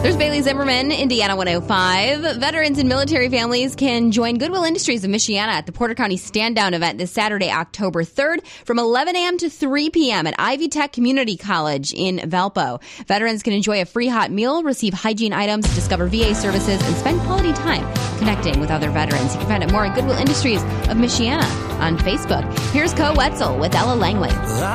There's Bailey Zimmerman, Indiana 105. Veterans and military families can join Goodwill Industries of Michiana at the Porter County Stand Down event this Saturday, October 3rd from 11 a.m. to 3 p.m. at Ivy Tech Community College in Valpo. Veterans can enjoy a free hot meal, receive hygiene items, discover VA services, and spend quality time connecting with other veterans. You can find out more at Goodwill Industries of Michiana on Facebook. Here's Co Wetzel with Ella Langley.